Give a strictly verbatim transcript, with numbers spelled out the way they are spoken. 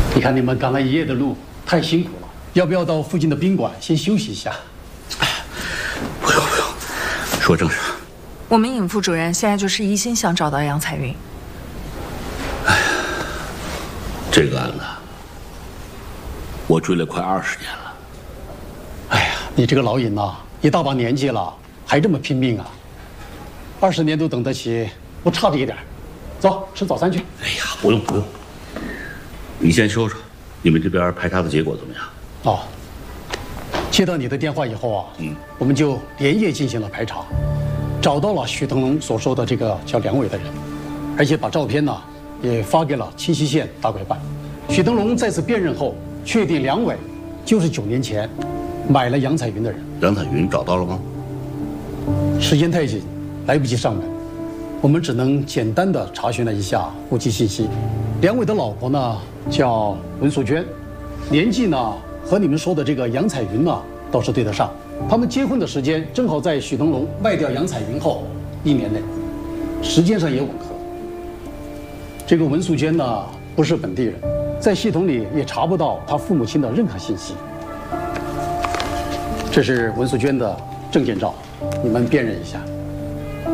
你看你们赶了一夜的路，太辛苦了，要不要到附近的宾馆先休息一下？ 不用不用，说正事。 我们尹副主任现在就是一心想找到杨彩云。 哎呀，这个案子我追了快二十年了。 哎呀，你这个老尹呐，一大把年纪了，还这么拼命啊！二十年都等得起，不差这一点。走，吃早餐去。 哎呀，不用不用，你先说说，你们这边排查的结果怎么样？ 哦，接到你的电话以后啊，嗯，我们就连夜进行了排查，找到了许腾龙所说的这个叫梁伟的人，而且把照片呢也发给了清溪县大拐办。许腾龙再次辨认后，确定梁伟就是九年前买了杨彩云的人。 杨彩云找到了吗？ 时间太紧，来不及上门，我们只能简单的查询了一下户籍信息。梁伟的老婆呢叫文素娟，年纪呢和你们说的这个杨彩云呢倒是对得上。他们结婚的时间正好在许腾龙卖掉杨彩云后一年内，时间上也吻合。这个文素娟呢不是本地人，在系统里也查不到她父母亲的任何信息。这是文素娟的证件照，你们辨认一下。